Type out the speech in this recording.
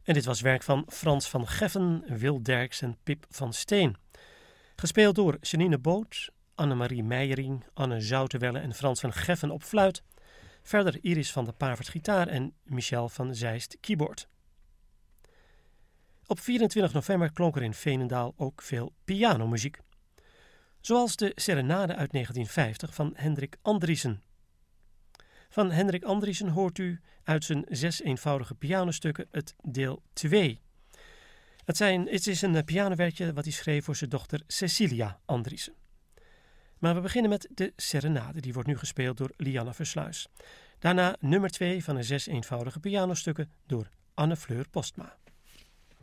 En dit was werk van Frans van Geffen, Wil Derks en Pip van Steen. Gespeeld door Janine Boot, Annemarie Meijering, Anne Zoutenwelle en Frans van Geffen op fluit. Verder Iris van der Pavert gitaar en Michel van Zeist keyboard. Op 24 november klonk er in Veenendaal ook veel pianomuziek. Zoals de Serenade uit 1950 van Hendrik Andriessen. Van Hendrik Andriessen hoort u uit zijn 6 eenvoudige pianostukken het deel 2. Het is een pianowerkje wat hij schreef voor zijn dochter Cecilia Andriessen. Maar we beginnen met de Serenade, die wordt nu gespeeld door Lianne Versluis. Daarna nummer 2 van de 6 eenvoudige pianostukken door Anne Fleur Postma.